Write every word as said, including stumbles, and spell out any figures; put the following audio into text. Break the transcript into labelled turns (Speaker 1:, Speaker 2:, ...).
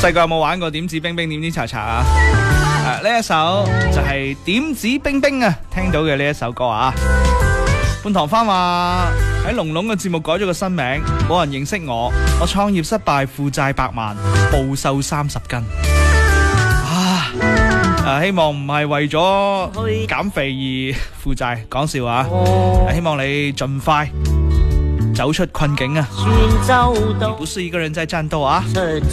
Speaker 1: 細個有冇玩過點指兵兵點指查查啊？誒，呢一首就係點指兵兵啊，聽到嘅呢一首歌啊。半唐番話喺龍龍嘅節目改咗個新名，冇人認識我，我創業失敗，負債百萬，暴瘦三十斤。啊！誒，希望唔係為咗減肥而負債，講笑啊！希望你盡快走出困境啊！而不是一個人在戰鬥啊！